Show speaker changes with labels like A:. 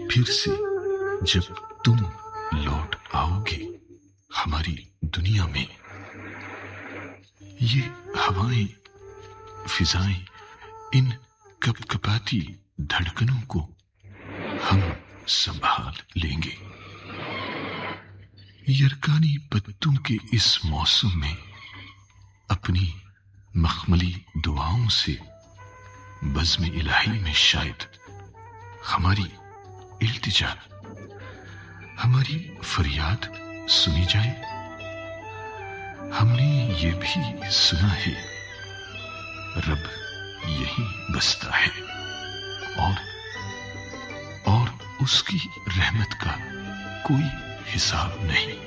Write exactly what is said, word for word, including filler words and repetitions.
A: फिर से जब तुम लौट आओगे हमारी दुनिया में, ये हवाएं, फिजाएं, इन कपकपाती धड़कनों को हम संभाल लेंगे। यरकानी पत्तों के इस मौसम में अपनी मखमली दुआओं से बज़्म इलाही में शायद हमारी इल्तिजा, हमारी फरियाद सुनी जाए। हमने ये भी सुना है रब यही बसता है और और उसकी रहमत का कोई हिसाब नहीं।